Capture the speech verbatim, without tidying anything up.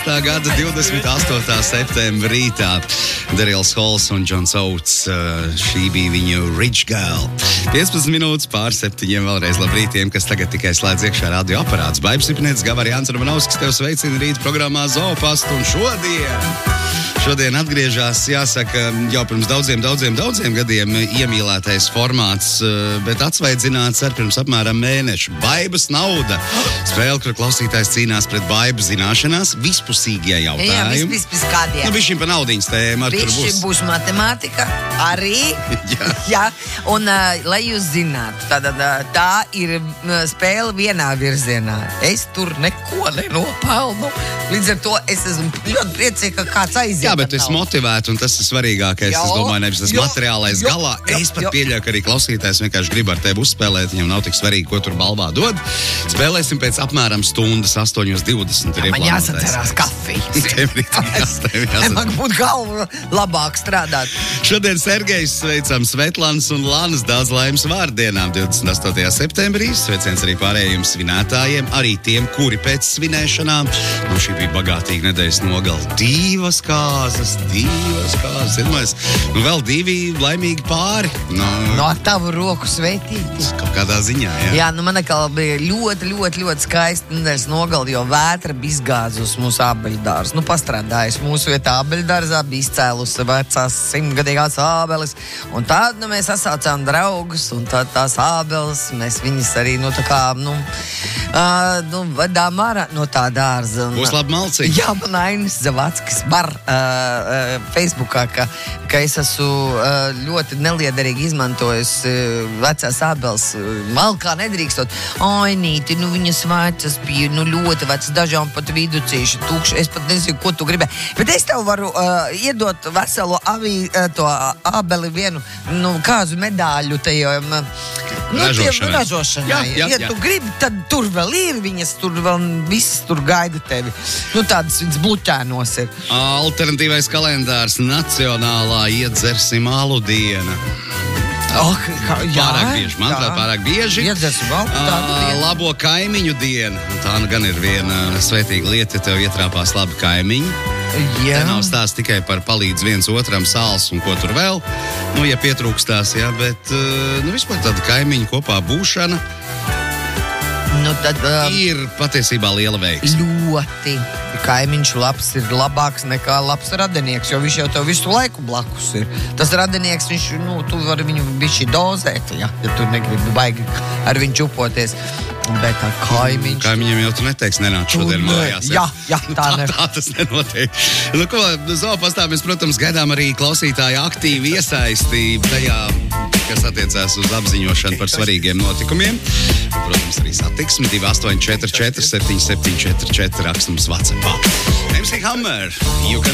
deviņdesmitā gada divdesmit astotā septembra rītā. Darryls Halls un Džons Oates, uh, šī bija viņu Rich Girl. piecpadsmit minūtes pār septiņiem vēlreiz labrīt tiem, kas tagad tikai slēdz iekšā radioaparāts. Baibs Ipinēts, Gavari Jānis Romanovskis tev sveicina rīt programmā Zoopastu un šodien. Šodien atgriežās, jāsaka, jau pirms daudziem, daudziem, daudziem gadiem iemīlētais formāts, bet atsvaidzināts ar pirms apmēram mēnešu. Baibas nauda. Spēle, kur klausītājs cīnās pret baibu zināšanās, vispusīgie jautājumi. Jā, vis, vis, vis kādiem. Nu, bišķiņ pa naudiņas tēma, ar tur būs. Bišķiņ būs matemātika arī. Jā. Jā. Un, uh, lai jūs zinātu, tā, tā, tā ir spēle vienā virzienā. Es tur neko nenopelnu. Līdz ar to es esmu ļoti priecīga, ka kāds aiziet. Jā, bet es motivētu, un tas ir svarīgākais. Jo, es domāju, nevis tas jo, materiālais jo, galā. jo, Es pat jo. pieļauju, ka arī klausītājs vienkārši grib ar tevi uzspēlēt. Viņam nav tik svarīgi, ko tur balvā dod. Spēlēsim pēc apmēram stundas astoņos divdesmit. Man jāsacerās kafijas. Tev ir tas, tev jāsacerās. Man būtu galva labāk strādāt. Šodien Sergejs sveicam Svetlānas un Lānas daudz laimes vārdienām divdesmit astotajā septembrī. Sveiciens arī pārējiem svinētājiem, arī tiem, kuri pēc svinēšanām. Nu, šī bija bagātīga nedēļas nogala. Divas kāzas, divas kāzas. Zinājums, nu vēl divi laimīgi pāri. Nu, No tavu roku sveitīt. kaut kādā ziņā, jā. Jā, nu man atkal bija ļoti, ļoti, ļoti skaisti nedēļas nogali, jo vētra bija izgāzus mūsu ābeļdārs. Nu, pastrādājas mūsu vietā ābeļdārzā, bija izcēlusi vecās simtgadīgās ābeles. Un tad, nu, mēs sasaucām draugus, un tad tās ābeles, mēs viņas arī, nu, tā kā, nu, uh, nu vedām ārā no tā dārza. Un, Būs labi malciņi. Jā, man Ainis Zavackis bar uh, uh, Facebookā, ka, ka es esmu uh, ļoti neliederīgi izmantojis uh, vecās ābeles uh, malkā nedrīkstot. Ainīti, nu viņas vecas bija, nu ļoti vecas, dažām pat viducīši, tukši, es pat nezinu, ko tu gribēji. Bet es tev varu uh, iedot veselo avī, uh, to ābeli vienu, nu, kāzu medāļu tajam, uh, nu, Ražošanai. ražošanai. Jā, jā, ja jā. tu gribi, tad tur vēl ir viņas, tur vēl visas tur gaida tevi. Nu, tādas viņas bluķēnos ir. Alternatīvais kalendārs Nacionālā iedzersim alu diena. Oh, kā, jā, Pārāk bieži, manuprāt, pārāk bieži. Iedzersim alu, tādu Ā, dienu. Labo kaimiņu diena. Un tā nu gan ir viena svētīga lieta, ja tev ietrāpās labi kaimiņi. Jā. Te nav stāsts tikai par palīdz viens otram sāls un ko tur vēl. Nu, ja pietrūkstās, jā, bet nu, vispār tāda kaimiņu kopā būšana Nu, tad um, ir patiesībā liela veiksme. ļoti kaimiņš labs ir labāks nekā labs radinieks, jo viņš jau tev visu laiku blakus ir. Tas radinieks, viņš, nu, tu vari viņu bišķi dozēt, ja, ja tu negribi baigi ar viņu čupoties. Bet tā kaimiņš... Kaimiņiem jau tu neteiksi, nenāc šodien Tu ne- mājās. jā, jā, tā tā, ne- tā tas nenotiek. Nu, ko, Zoopastā mēs, protams, gaidām arī klausītāju aktīvi iesaisti tajā, kas attiecās uz apziņošanu par svarīgiem notikumiem. Protams, arī satiksmi divi astoņi četri četri septiņi septiņi četri četri rakstums WhatsAppā. M C Hammer, You Can